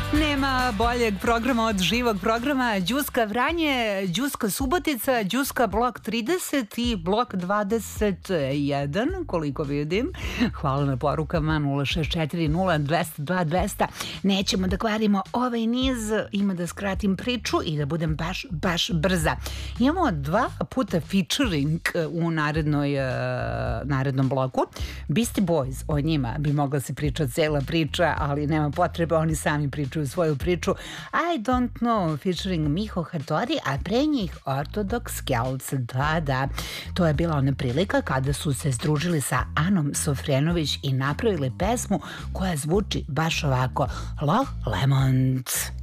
Nema boljeg programa od živog programa. Đuska Vranje, Đuska Subotica, Đuska blok 30 i blok 21, koliko vidim. Hvala na porukama 064 0202 200. Nećemo da kvarimo ovaj niz, ima da skratim priču i da budem baš brza. Imamo 2 puta featuring u narednom bloku. Beastie Boys, o njima bi mogla se pričati cela priča, ali nema potrebe, oni sami pričaju svoju priču. I Don't Know featuring Miho Hattori, a pre njih Orthodox Skells. Da, to je bila ona prilika kada su se združili sa Anom Sofrenović i napravili pesmu koja zvuči baš ovako: Loch Lomond.